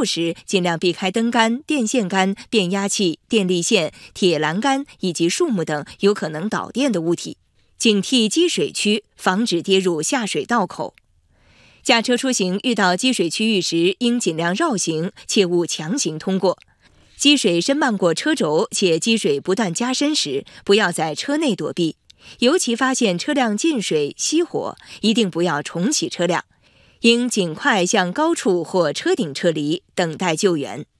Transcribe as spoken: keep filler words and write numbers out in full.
路时，尽量避开灯杆、电线杆、变压器、电力线、铁栏杆以及树木等有可能导电的物体，警惕积水区，防止跌入下水道口。驾车出行遇到积水区域时，应尽量绕行，切勿强行通过。积水深漫过车轴，且积水不断加深时，不要在车内躲避。尤其发现车辆进水、熄火，一定不要重启车辆，应尽快向高处或车顶撤离，等待救援。